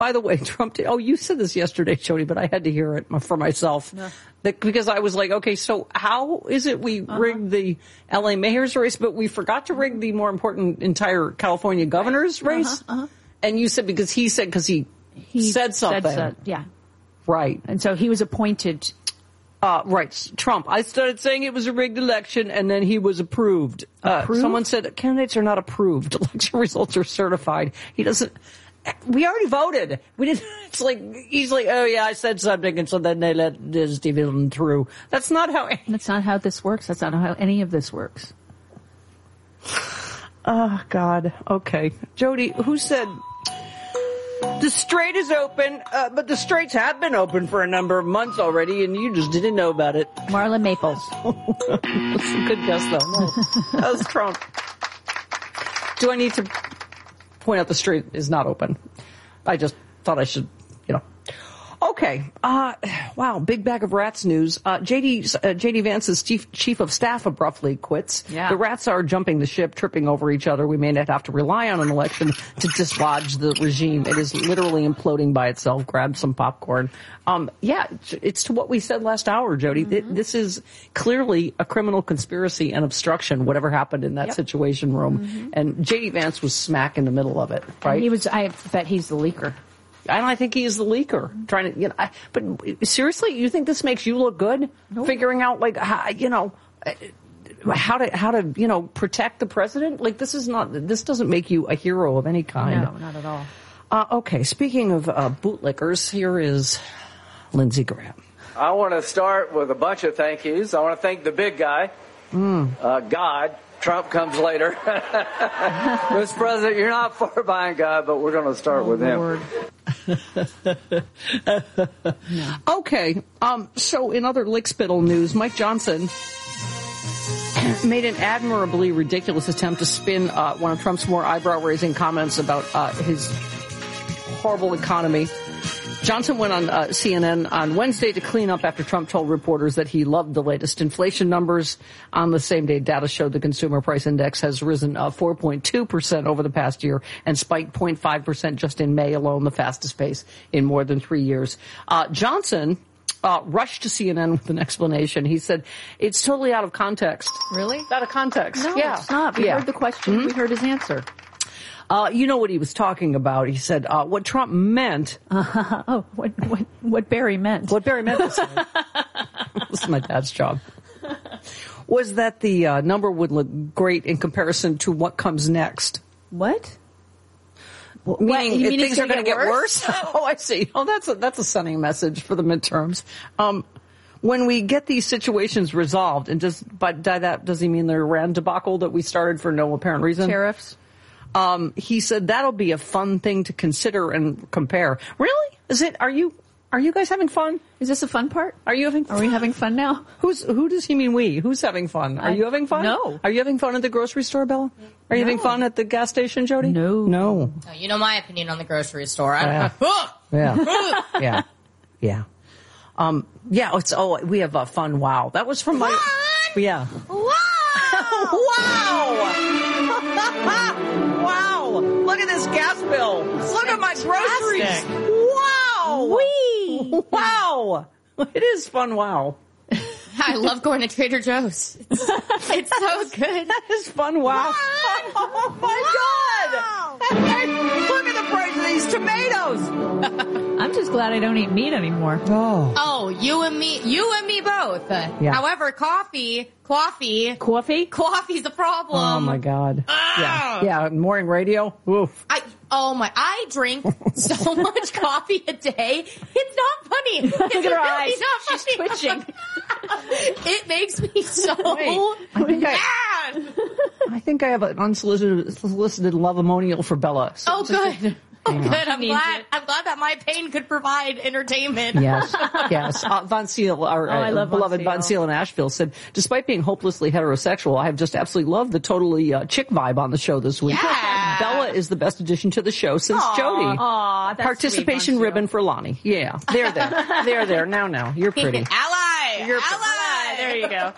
By the way, Trump did, you said this yesterday, Jody, but I had to hear it for myself. Yeah. Because I was like, okay, so how is it we rigged the L.A. mayor's race, but we forgot to rig the more important entire California governor's race? And you said because he said said something. Yeah. Right. And so he was appointed. Right. Trump. I started saying it was a rigged election, and then he was approved. Someone said candidates are not approved. Election results are certified. He doesn't. We already voted. We didn't. It's like he's like, oh yeah, I said something, and so then they let Stephen through. That's not how. That's not how this works. That's not how any of this works. Oh God. Okay, Jody. Who said the Strait is open? But the Straits have been open for a number of months already, and you just didn't know about it. Marla Maples. That's a good guess, though. No, that was Trump. Do I need to point out the Strait is not open? I just thought I should, Okay. Wow. Big bag of rats news. J.D. Vance's chief of staff abruptly quits. Yeah. The rats are jumping the ship, tripping over each other. We may not have to rely on an election to dislodge the regime. It is literally imploding by itself. Grab some popcorn. It's to what we said last hour, Jody. This is clearly a criminal conspiracy and obstruction, whatever happened in that situation room. And J.D. Vance was smack in the middle of it, right? I bet he's the leaker. And I think he is the leaker, trying to, but seriously, you think this makes you look good? No. Figuring out, how to protect the president? Like, this doesn't make you a hero of any kind. No, not at all. Okay, speaking of bootlickers, here is Lindsey Graham. I want to start with a bunch of thank yous. I want to thank the big guy, God. Trump comes later. Mr. President, you're not far behind God, but we're going to start with him. Okay. So in other lickspittle news, Mike Johnson made an admirably ridiculous attempt to spin one of Trump's more eyebrow-raising comments about his horrible economy. Johnson went on CNN on Wednesday to clean up after Trump told reporters that he loved the latest inflation numbers. On the same day, data showed the consumer price index has risen 4.2% over the past year and spiked 0.5% just in May alone, the fastest pace in more than 3 years. Johnson rushed to CNN with an explanation. He said, it's totally out of context. Really? Out of context. No, yeah. It's not. We heard the question. We heard his answer. You know what he was talking about. He said, what Trump meant. What Barry meant. What Barry meant to say. This is my dad's job. Was that the number would look great in comparison to what comes next. What? Meaning if things are going to get worse? Oh, I see. Oh, that's a stunning message for the midterms. When we get these situations resolved, and by that, does he mean the Iran debacle that we started for no apparent reason? Tariffs? He said that'll be a fun thing to consider and compare. Really? Is it? Are you guys having fun? Is this a fun part? Are you having fun? Are we having fun now? Who does he mean we? Who's having fun? Are you having fun? No. Are you having fun at the grocery store, Bella? Are you having fun at the gas station, Jody? No. Oh, you know my opinion on the grocery store. Yeah. We have a fun wow. That was from my. Yeah. Wow. Wow! Look at this gas bill. Look at my groceries. Wow! Whee! Wow! It is fun. Wow! I love going to Trader Joe's. It's so good. That is fun. Wow! Oh my God! Look at the price of these tomatoes. I'm just glad I don't eat meat anymore. Oh, you and me both. Yeah. However, coffee's a problem. Oh my God. Yeah. Morning radio. Oof. I drink so much coffee a day. It's not funny. It's Look at her really eyes. not funny. She's twitching. It makes me so mad. I think I have an unsolicited love-amonial for Bella. So Good. Oh, good. I'm glad that my pain could provide entertainment. Yes. Von Seal, our beloved Von Seal in Asheville, said, despite being hopelessly heterosexual, I have just absolutely loved the totally chick vibe on the show this week. Yeah. Bella is the best addition to the show since Jody. Aw, that's Participation sweet, ribbon for Lonnie. Yeah. They're there. Now. You're pretty. Ally. You're Ally. there you go.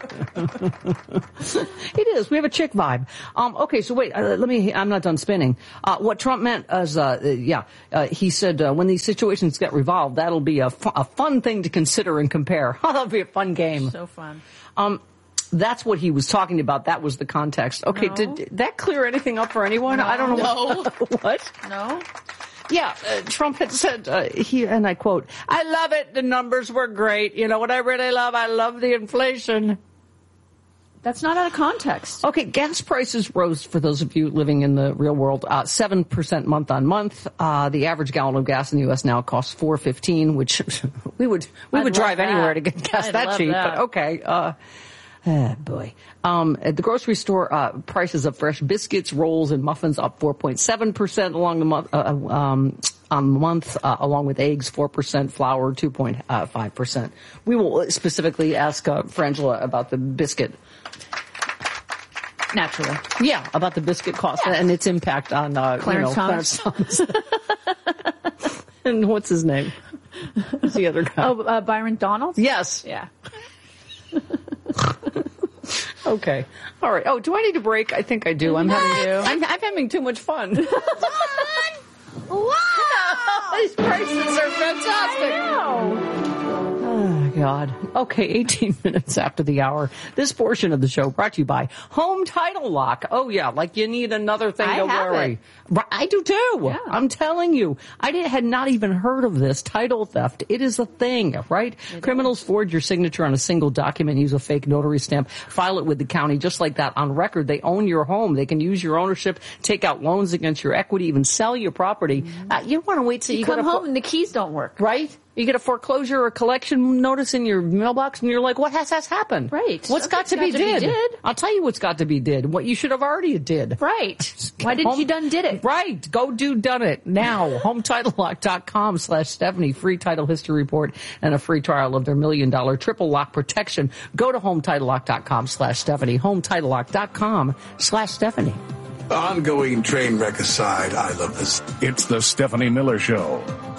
It is. We have a chick vibe. Okay, so wait, I'm not done spinning. What Trump meant is, he said when these situations get resolved, that'll be a fun thing to consider and compare. That'll be a fun game. So fun. That's what he was talking about. That was the context. Okay, No. did that clear anything up for anyone? No. I don't know. What? No? Yeah, Trump had said, and I quote, "I love it. The numbers were great. You know what I really love? I love the inflation." That's not out of context. Okay, gas prices rose for those of you living in the real world, 7% month on month. The average gallon of gas in the U.S. now costs $4.15, which we would drive anywhere to get gas that cheap. But okay, boy. At the grocery store, prices of fresh biscuits, rolls, and muffins up 4.7% along the month, on the month, along with eggs, 4%, flour, 2.5%. We will specifically ask Frangela about the biscuit. Naturally. Yeah, about the biscuit cost and its impact on Clarence Clarence Thomas. And what's his name? Who's the other guy? Oh, Byron Donalds? Yes. Yeah. Okay. All right. Oh, do I need a break? I think I do. I'm having too much fun. Wow! These prices are fantastic. Oh, God. Okay, 18 minutes after the hour. This portion of the show brought to you by Home Title Lock. Oh, yeah, like you need another thing to worry. I do, too. Yeah. I'm telling you. Had not even heard of this. Title theft. It is a thing, right? Criminals forge your signature on a single document, use a fake notary stamp, file it with the county just like that. On record, they own your home. They can use your ownership, take out loans against your equity, even sell your property. You want to wait till You come home and the keys don't work. Right? You get a foreclosure or a collection notice in your mailbox, and you're like, what has happened? Right. What's got to be did? I'll tell you what's got to be did. What you should have already did. Right. Why didn't you done it? Right. Go done it now. HometitleLock.com/Stephanie. Free title history report and a free trial of their $1 million triple lock protection. Go to HometitleLock.com/Stephanie. HometitleLock.com/Stephanie. Ongoing train wreck aside, I love this. It's the Stephanie Miller Show.